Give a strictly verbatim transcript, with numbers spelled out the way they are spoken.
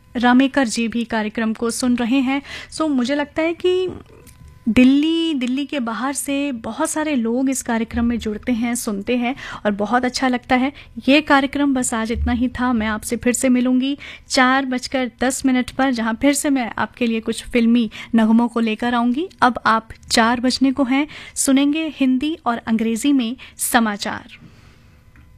रामेकर जी भी कार्यक्रम को सुन रहे हैं। सो मुझे लगता है कि दिल्ली दिल्ली के बाहर से बहुत सारे लोग इस कार्यक्रम में जुड़ते हैं, सुनते हैं और बहुत अच्छा लगता है। ये कार्यक्रम बस आज इतना ही था। मैं आपसे फिर से मिलूंगी चार बजकर दस मिनट पर, जहां फिर से मैं आपके लिए कुछ फिल्मी नगमों को लेकर आऊंगी। अब आप चार बजने को हैं, सुनेंगे हिंदी और अंग्रेजी में समाचार।